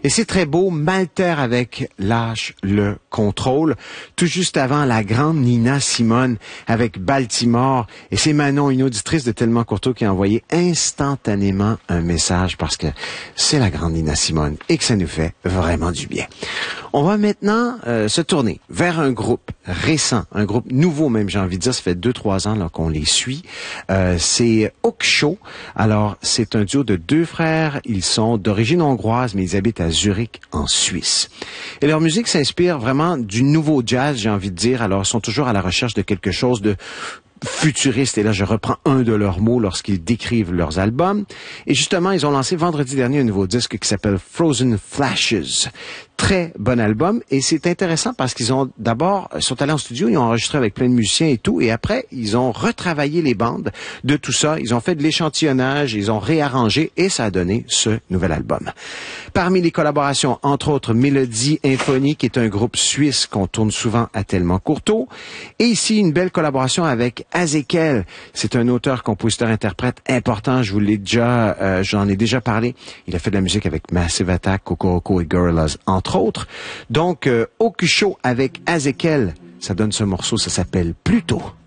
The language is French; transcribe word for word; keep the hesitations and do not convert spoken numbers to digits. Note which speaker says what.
Speaker 1: Et c'est très beau, Malter avec Lâche le contrôle. Tout juste avant, la grande Nina Simone avec Baltimore. Et c'est Manon, une auditrice de Tellement Courteau, qui a envoyé instantanément un message parce que c'est la grande Nina Simone et que ça nous fait vraiment du bien. On va maintenant euh, se tourner vers un groupe récent, un groupe nouveau même, j'ai envie de dire. Ça fait deux, trois ans là, qu'on les suit. Euh, c'est Oksho. Alors, c'est un duo de deux frères. Ils sont d'origine hongroise, mais ils habitent à Zurich, en Suisse. Et leur musique s'inspire vraiment du nouveau jazz, j'ai envie de dire. Alors, ils sont toujours à la recherche de quelque chose de futuriste, et là je reprends un de leurs mots lorsqu'ils décrivent leurs albums. Et justement, ils ont lancé vendredi dernier un nouveau disque qui s'appelle Frozen Flashes. Très bon album, et c'est intéressant parce qu'ils ont d'abord sont allés en studio, ils ont enregistré avec plein de musiciens et tout, et après ils ont retravaillé les bandes de tout ça, ils ont fait de l'échantillonnage, ils ont réarrangé, et ça a donné ce nouvel album. Parmi les collaborations, entre autres, Mélodie Infonie, qui est un groupe suisse qu'on tourne souvent à Tellement Courteau, et ici une belle collaboration avec Azekel. C'est un auteur, compositeur, interprète important, je vous l'ai déjà, euh, j'en ai déjà parlé. Il a fait de la musique avec Massive Attack, Kokoroko et Gorillaz, entre autres. Donc, euh, Okusho avec Azekel, ça donne ce morceau, ça s'appelle Pluto.